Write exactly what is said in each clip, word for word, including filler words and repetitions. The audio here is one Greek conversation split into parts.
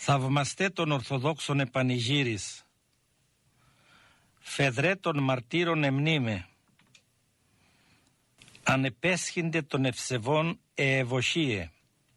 Θαυμαστέ των Ορθοδόξων επανηγύρις, φεδρέ των μαρτύρων εμνήμε, ανεπέσχυνται των ευσεβών εεβοσίε,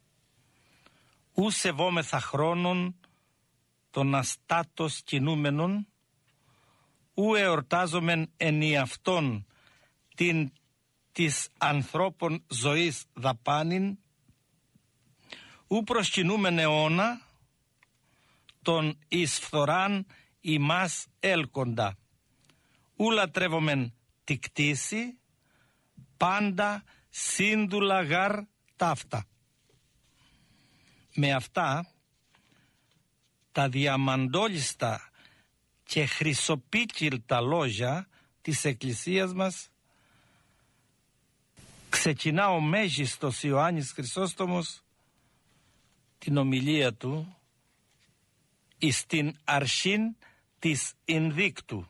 ου σεβόμεθα χρόνων των αστάτως κινούμενων, ου εορτάζομεν εν ιαυτόν την της ανθρώπων ζωής δαπάνην, ου προσκυνούμεν αιώνα τον εις φθοράν ημάς έλκοντα, ου λατρεύομεν τη κτήση, πάντα σύνδουλα γαρ ταύτα. Με αυτά τα διαμαντόλιστα και χρυσοπίκυλτα λόγια της Εκκλησίας μας ξεκινά ο μέγιστος Ιωάννης Χρυσόστομος την ομιλία του εις την αρχήν της Ινδίκτου.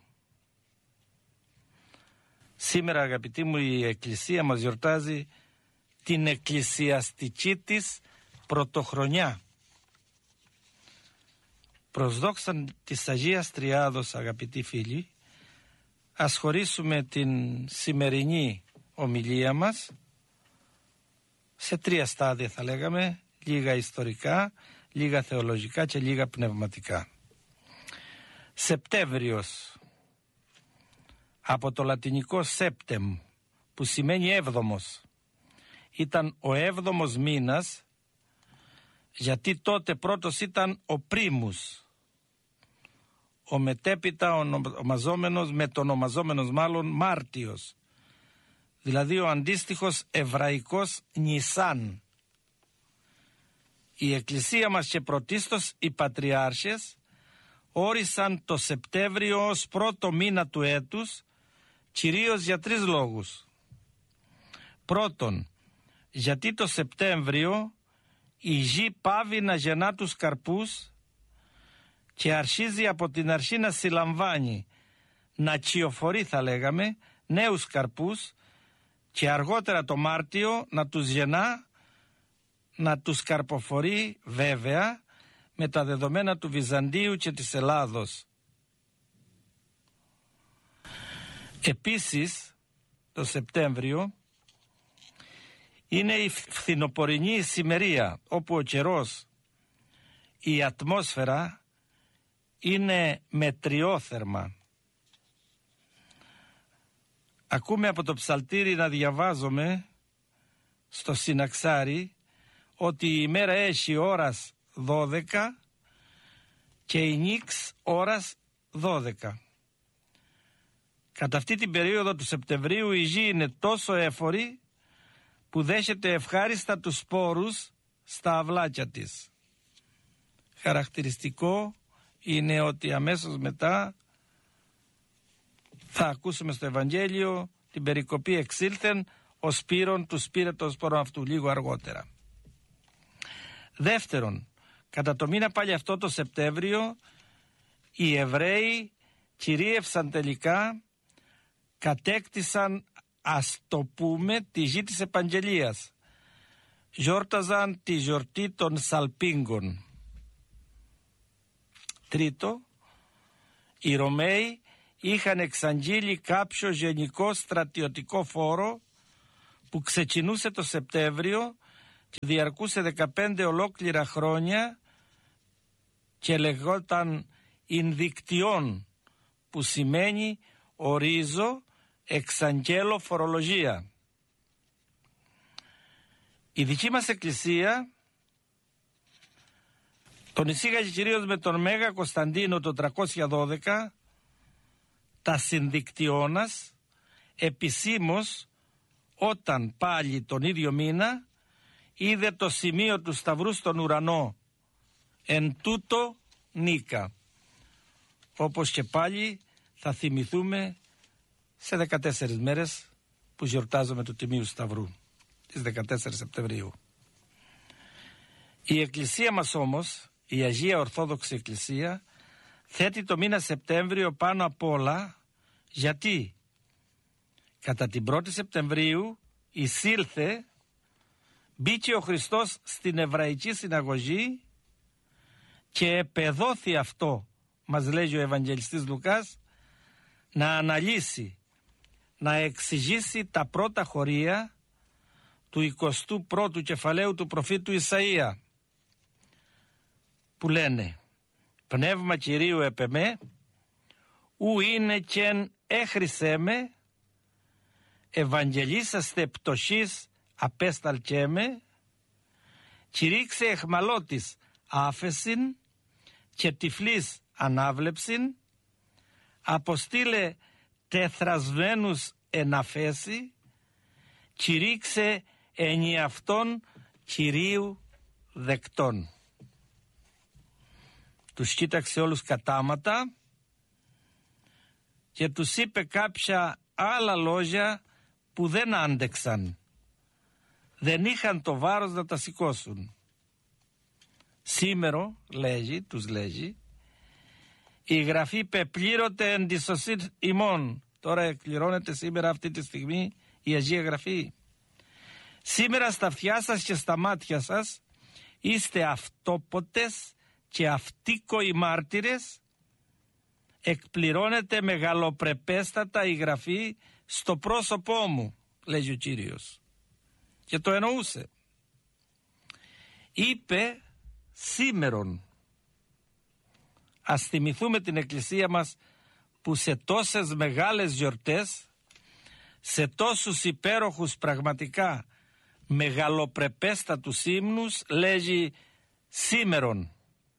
Σήμερα, αγαπητοί μου, η Εκκλησία μας γιορτάζει την εκκλησιαστική της πρωτοχρονιά. Προς δόξαν της Αγίας Τριάδος, αγαπητοί φίλοι, ας χωρίσουμε την σημερινή ομιλία μας σε τρία στάδια, θα λέγαμε, λίγα ιστορικά, λίγα θεολογικά και λίγα πνευματικά. Σεπτέμβριος, από το λατινικό septem, που σημαίνει έβδομος, ήταν ο έβδομος μήνας, γιατί τότε πρώτος ήταν ο πρίμους, ο μετέπειτα ονομαζόμενος, με τον ονομαζόμενος μάλλον Μάρτιος, δηλαδή ο αντίστοιχος εβραϊκός Νισάν. Η Εκκλησία μας και πρωτίστως οι Πατριάρχες όρισαν το Σεπτέμβριο ως πρώτο μήνα του έτους, κυρίως για τρεις λόγους. Πρώτον, γιατί το Σεπτέμβριο η γη πάβει να γεννά τους καρπούς και αρχίζει από την αρχή να συλλαμβάνει, να κυοφορεί, θα λέγαμε, νέους καρπούς, και αργότερα το Μάρτιο να τους γεννά, να τους καρποφορεί, βέβαια, με τα δεδομένα του Βυζαντίου και της Ελλάδος. Επίσης, το Σεπτέμβριο είναι η φθινοπορεινή ησημερία, όπου ο καιρός, η ατμόσφαιρα είναι μετριόθερμα. Ακούμε από το ψαλτήρι να διαβάζουμε στο συναξάρι ότι η ημέρα έχει ώρας δώδεκα και η νύξ ώρας δώδεκα. Κατά αυτή την περίοδο του Σεπτεμβρίου η γη είναι τόσο έφορη που δέχεται ευχάριστα τους σπόρους στα αυλάκια της. Χαρακτηριστικό είναι ότι αμέσως μετά θα ακούσουμε στο Ευαγγέλιο την περικοπή εξήλθεν ο σπύρον του σπήρε το σπόρο αυτού, λίγο αργότερα. Δεύτερον, κατά το μήνα πάλι αυτό το Σεπτέμβριο οι Εβραίοι κυρίευσαν τελικά, κατέκτησαν, ας το πούμε, τη γη της Επαγγελίας. Γιόρταζαν τη γιορτή των Σαλπίγκων. Τρίτο, οι Ρωμαίοι είχαν εξαγγείλει κάποιο γενικό στρατιωτικό φόρο που ξεκινούσε το Σεπτέμβριο και διαρκούσε δεκαπέντε ολόκληρα χρόνια και λεγόταν Ινδικτιόν, που σημαίνει ορίζω, εξαγγέλω φορολογία. Η δική μας Εκκλησία τον εισήγαγε κυρίως με τον Μέγα Κωνσταντίνο το τριακόσια δώδεκα τα συνδικτιώνας επισήμως, όταν πάλι τον ίδιο μήνα είδε το σημείο του Σταυρού στον ουρανό, εν τούτο νίκα. Όπως και πάλι θα θυμηθούμε σε δεκατέσσερις μέρες που γιορτάζουμε του Τιμίου Σταυρού, τις δεκατέσσερις Σεπτεμβρίου. Η Εκκλησία μας όμως, η Αγία Ορθόδοξη Εκκλησία, θέτει το μήνα Σεπτέμβριο πάνω απ' όλα, γιατί κατά την πρώτη Σεπτεμβρίου εισήλθε, μπήκε ο Χριστός στην Εβραϊκή Συναγωγή και επεδόθη αυτό, μας λέει ο Ευαγγελιστής Λουκάς, να αναλύσει, να εξηγήσει τα πρώτα χωρία του εικοστού πρώτου κεφαλαίου του προφήτου Ισαΐα, που λένε «Πνεύμα Κυρίου επ' εμέ, ου είναι κεν έχρισέ με, ευαγγελίσαστε πτωχής απέσταλκέ με, κηρύξε εχμαλώτης άφεσιν και τυφλής ανάβλεψιν, αποστήλε τεθρασμένους εναφέση, κηρύξε ενιαυτόν Κυρίου δεκτών». Τους κοίταξε όλους κατάματα και τους είπε κάποια άλλα λόγια που δεν άντεξαν. Δεν είχαν το βάρος να τα σηκώσουν. Σήμερο, λέγει, τους λέγει, η Γραφή πεπλήρωτε εν τη σωσή ημών. Τώρα εκπληρώνεται σήμερα αυτή τη στιγμή η Αγία Γραφή. Σήμερα στα αυτιά σας και στα μάτια σας είστε αυτόποτες και αυτοίκοοι μάρτυρες, εκπληρώνεται μεγαλοπρεπέστατα η Γραφή στο πρόσωπό μου, λέγει ο Κύριος. Και το εννοούσε. Είπε σήμερον. Ας θυμηθούμε την Εκκλησία μας που σε τόσες μεγάλες γιορτές, σε τόσους υπέροχους πραγματικά μεγαλοπρεπέστατους ύμνους λέγει σήμερον.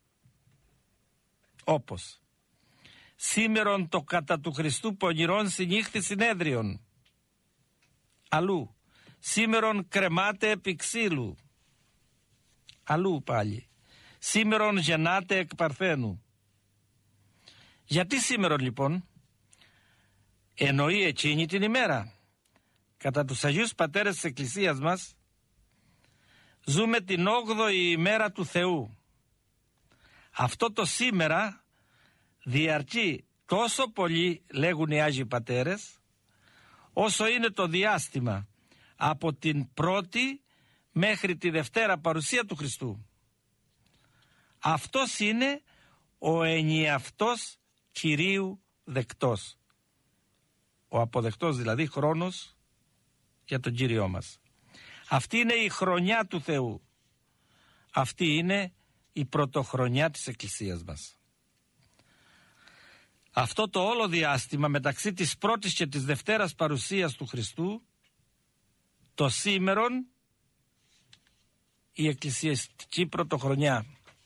Όπως σήμερον το κατά του Χριστού πονηρών συνύχθη συνέδριον. Αλλού σήμερον κρεμάται επί ξύλου. Αλλού πάλι σήμερον γεννάται εκ παρθένου. Γιατί σήμερον λοιπόν? Εννοεί εκείνη την ημέρα. Κατά τους Αγίους Πατέρες της Εκκλησίας μας ζούμε την όγδοη ημέρα του Θεού. Αυτό το σήμερα διαρκεί τόσο πολύ, λέγουν οι Άγιοι Πατέρες, όσο είναι το διάστημα από την πρώτη μέχρι τη Δευτέρα παρουσία του Χριστού. Αυτός είναι ο ενιαυτός Κυρίου δεκτός. Ο αποδεκτός δηλαδή χρόνος για τον Κύριό μας. Αυτή είναι η χρονιά του Θεού. Αυτή είναι η πρωτοχρονιά της Εκκλησίας μας. Αυτό το όλο διάστημα μεταξύ της πρώτης και της Δευτέρας παρουσίας του Χριστού, το σήμερον, η εκκλησιαστική πρωτοχρονιά.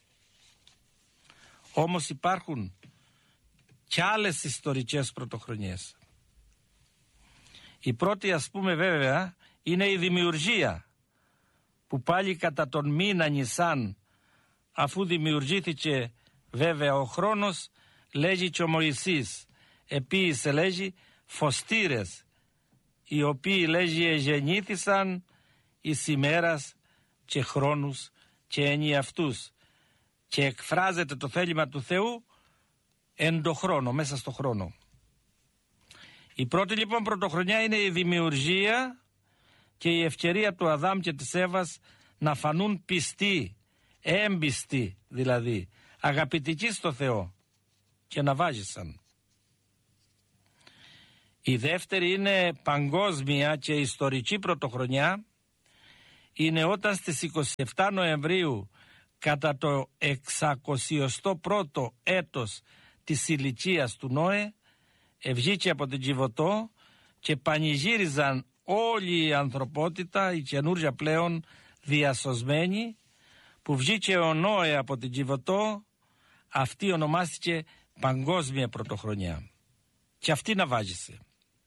Όμως υπάρχουν και άλλες ιστορικές πρωτοχρονιές. Η πρώτη, ας πούμε, βέβαια είναι η δημιουργία, που πάλι κατά τον μήνα Νισάν, αφού δημιουργήθηκε βέβαια ο χρόνος, λέγει και ο Μωυσής, επίησε λέγει φωστήρες, οι οποίοι λέγει εγεννήθησαν εις ημέρας και χρόνους και ενιαυτούς, και εκφράζεται το θέλημα του Θεού εν το χρόνο, μέσα στο χρόνο. Η πρώτη λοιπόν πρωτοχρονιά είναι η δημιουργία και η ευκαιρία του Αδάμ και της Εύας να φανούν πιστοί, έμπιστοι δηλαδή, αγαπητικοί στο Θεό, και να βάζησαν. Η δεύτερη είναι παγκόσμια και ιστορική πρωτοχρονιά, είναι όταν στις είκοσι επτά Νοεμβρίου κατά το εξακόσιο πρώτο έτος της ηλικίας του Νόε ευγήκε από την Κιβωτό και πανηγύριζαν όλη η ανθρωπότητα, η καινούργια πλέον διασωσμένη, που βγήκε ο Νόε από την Κιβωτό. Αυτή ονομάστηκε παγκόσμια πρωτοχρονιά και αυτή να βάζησε.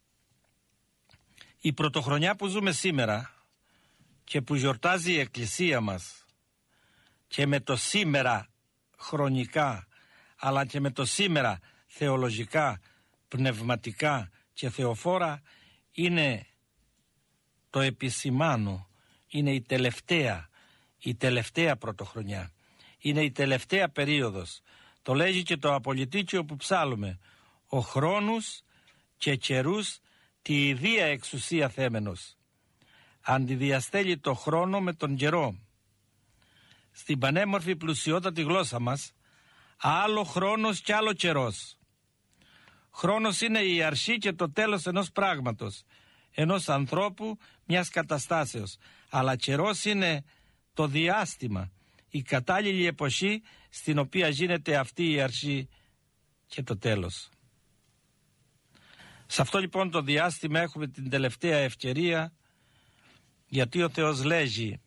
Η πρωτοχρονιά που ζούμε σήμερα και που γιορτάζει η Εκκλησία μας, και με το σήμερα χρονικά αλλά και με το σήμερα θεολογικά, πνευματικά και θεοφόρα, είναι το επισημάνω, είναι η τελευταία, η τελευταία πρωτοχρονιά, είναι η τελευταία περίοδος. Το λέγει και το απολυτίκιο που ψάλλουμε, ο χρόνους και καιρούς τη ιδία εξουσία θέμενος. Αντιδιαστέλει το χρόνο με τον καιρό. Στην πανέμορφη πλουσιότατη γλώσσα μας άλλο χρόνος και άλλο καιρός. Χρόνος είναι η αρχή και το τέλος ενός πράγματος, ενός ανθρώπου, μιας καταστάσεως. Αλλά καιρός είναι το διάστημα, η κατάλληλη εποχή στην οποία γίνεται αυτή η αρχή και το τέλος. Σε αυτό λοιπόν το διάστημα έχουμε την τελευταία ευκαιρία, γιατί ο Θεός λέγει,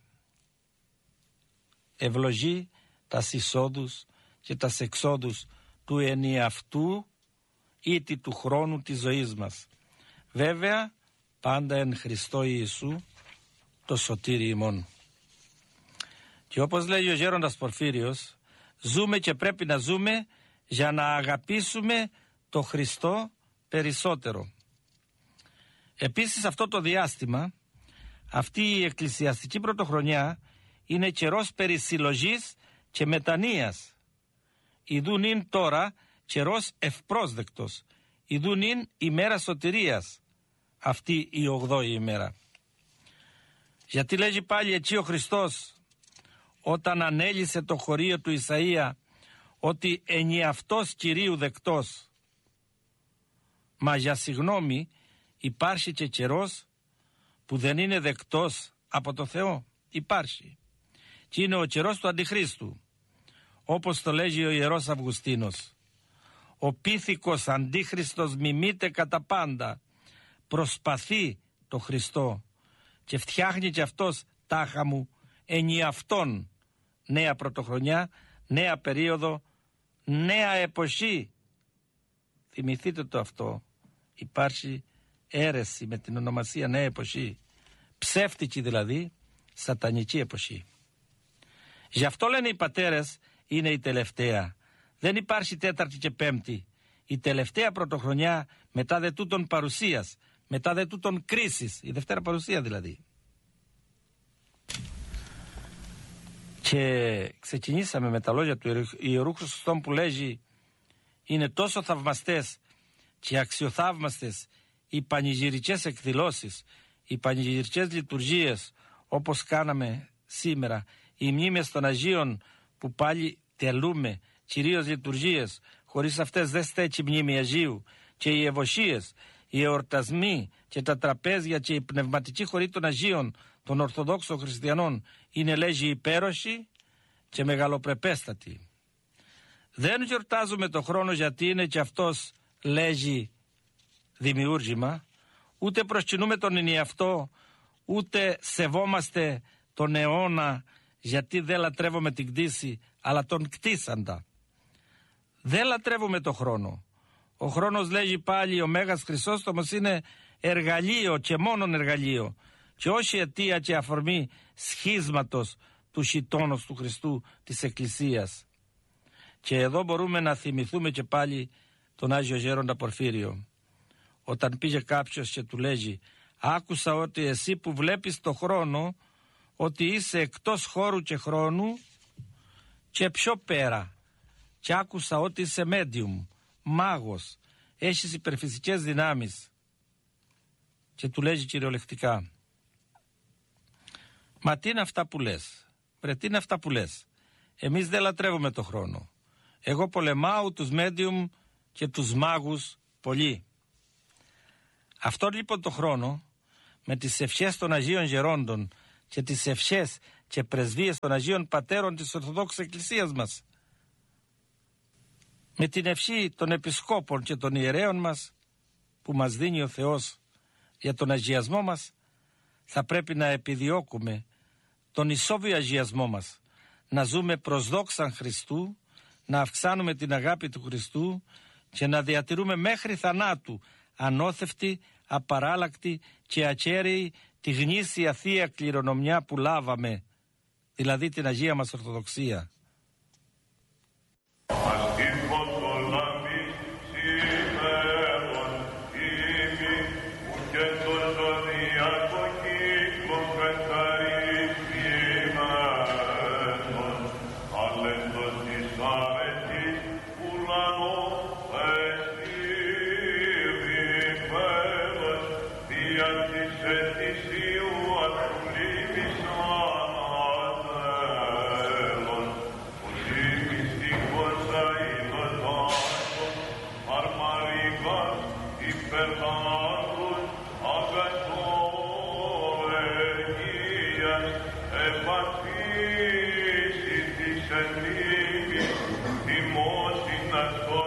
ευλογεί τα εισόδους και τα εξόδους του ενιαυτού ήτι του χρόνου της ζωής μας. Βέβαια πάντα εν Χριστώ Ιησού το σωτήρι ημών. Και όπως λέει ο γέροντας Πορφύριος, ζούμε και πρέπει να ζούμε για να αγαπήσουμε το Χριστό περισσότερο. Επίσης αυτό το διάστημα, αυτή η εκκλησιαστική πρωτοχρονιά είναι καιρός περισυλλογής και μετανοίας. Ιδούν είναι τώρα καιρός ευπρόσδεκτος. Ιδούν είναι ημέρα σωτηρίας αυτή η ογδόη ημέρα. Γιατί λέγει πάλι έτσι ο Χριστός όταν ανέλυσε το χωρίο του Ισαΐα ότι ενιαυτός Κυρίου δεκτός. Μα για συγγνώμη υπάρχει και καιρός που δεν είναι δεκτός από το Θεό. Υπάρχει. Και είναι ο καιρός του Αντιχρίστου. Όπως το λέγει ο Ιερός Αυγουστίνος. Ο πίθηκος Αντίχριστος μιμείται κατά πάντα. Προσπαθεί το Χριστό και φτιάχνει και αυτός τάχα μου ενιαυτόν νέα πρωτοχρονιά, νέα περίοδο, νέα εποχή. Θυμηθείτε το αυτό. Υπάρχει αίρεση με την ονομασία νέα εποχή. Ψεύτικη δηλαδή, σατανική εποχή. Γι' αυτό λένε οι πατέρες είναι η τελευταία. Δεν υπάρχει τέταρτη και πέμπτη. Η τελευταία πρωτοχρονιά μετά δε τούτον παρουσίας, μετά δε τούτον κρίσης. Η Δευτέρα παρουσία δηλαδή. Και ξεκινήσαμε με τα λόγια του Ιερού Χρυσοστόμου που λέγει είναι τόσο θαυμαστές και αξιοθαύμαστες οι πανηγυρικές εκδηλώσεις, οι πανηγυρικές λειτουργίες όπως κάναμε σήμερα, οι μνήμες των Αγίων που πάλι τελούμε, κυρίως λειτουργίες, χωρίς αυτές δεν στέκει μνήμη Αγίου, και οι ευωσίες, οι εορτασμοί και τα τραπέζια και η πνευματική χωρή των Αγίων των Ορθοδόξων Χριστιανών είναι λέγει υπέροχοι και μεγαλοπρεπέστατοι. Δεν γιορτάζουμε το χρόνο γιατί είναι και αυτός λέγει δημιούργημα, ούτε προσκυνούμε τον ενιαυτό, ούτε σεβόμαστε τον αιώνα γιατί δεν λατρεύουμε την κτήση αλλά τον κτίσαντα. Δεν λατρεύουμε το χρόνο. Ο χρόνος λέγει πάλι ο Μέγας Χρυσόστομος είναι εργαλείο και μόνον εργαλείο και όχι αιτία και αφορμή σχίσματος του χιτώνος του Χριστού της Εκκλησίας. Και εδώ μπορούμε να θυμηθούμε και πάλι τον Άγιο Γέροντα Πορφύριο. Όταν πήγε κάποιος και του λέγει άκουσα ότι εσύ που βλέπεις το χρόνο ότι είσαι εκτός χώρου και χρόνου και πιο πέρα και άκουσα ότι είσαι medium, μάγος, έχεις υπερφυσικές δυνάμεις. Και του λέγει κυριολεκτικά μα τι είναι αυτά που λες, βρε τι είναι αυτά που λες, εμείς δεν λατρεύουμε το χρόνο, εγώ πολεμάω τους medium και τους μάγους πολύ. Αυτό λοιπόν το χρόνο με τις ευχές των Αγίων Γερόντων και τις ευχές και πρεσβείες των Αγίων Πατέρων της Ορθοδόξης Εκκλησίας μας, με την ευχή των Επισκόπων και των Ιερέων μας που μας δίνει ο Θεός για τον αγιασμό μας, θα πρέπει να επιδιώκουμε τον ισόβιο αγιασμό μας, να ζούμε προς δόξαν Χριστού, να αυξάνουμε την αγάπη του Χριστού και να διατηρούμε μέχρι θανάτου ανώθευτη, απαράλλακτη και ακέραιη τη γνήσια Θεία κληρονομιά που λάβαμε, δηλαδή την Αγία μας Ορθοδοξία. Αγίας επαφής της εν νύμη, θυμώσιν αυτό